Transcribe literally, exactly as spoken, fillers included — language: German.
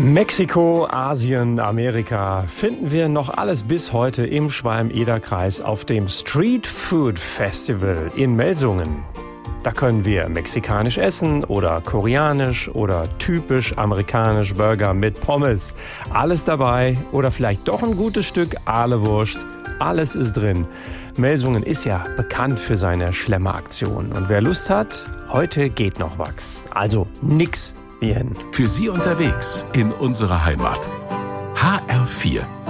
Mexiko, Asien, Amerika finden wir noch alles bis heute im Schwalm-Eder-Kreis auf dem Street Food Festival in Melsungen. Da können wir mexikanisch essen oder koreanisch oder typisch amerikanisch Burger mit Pommes. Alles dabei oder vielleicht doch ein gutes Stück Ahlewurst. Alles ist drin. Melsungen ist ja bekannt für seine Schlemmeraktion. Und wer Lust hat, heute geht noch was. Also nix wie hin. Für Sie unterwegs in unserer Heimat. H R vier